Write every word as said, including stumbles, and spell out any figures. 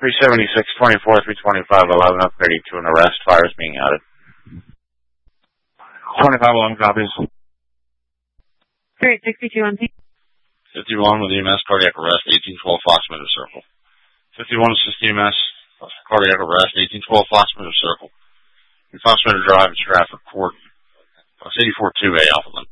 three seventy-six twenty-four, three twenty-five eleven, upgrading to an arrest. Fire is being outed. twenty-five eleven copies. three sixty-two on P. fifty-one with E M S, cardiac arrest, eighteen twelve Foxmeter Circle. fifty-one assist E M S, cardiac arrest, eighteen twelve Foxmeter Circle. Foxmeter Drive, Stratford Court. It's eighty-four two A, Alpha Lynn.